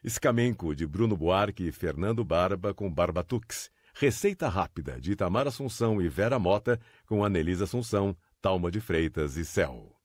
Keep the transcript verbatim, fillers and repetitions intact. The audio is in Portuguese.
Escamenco, de Bruno Buarque e Fernando Barba, com Barbatux. Receita Rápida, de Itamar Assunção e Vera Mota, com Anelisa Assunção, Talma de Freitas e Cel.